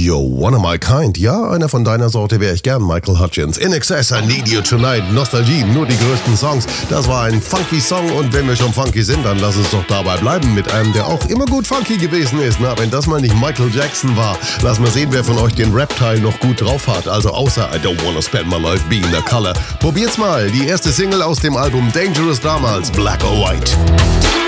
You're one of my kind. Ja, einer von deiner Sorte wäre ich gern, Michael Hutchence. In Excess, I Need You Tonight. Nostalgie, nur die größten Songs. Das war ein funky Song und wenn wir schon funky sind, dann lass uns doch dabei bleiben mit einem, der auch immer gut funky gewesen ist. Na, wenn das mal nicht Michael Jackson war, lass mal sehen, wer von euch den Rap-Teil noch gut drauf hat. Also außer I Don't Wanna Spend My Life Being a Color. Probiert's mal. Die erste Single aus dem Album Dangerous damals, Black or White.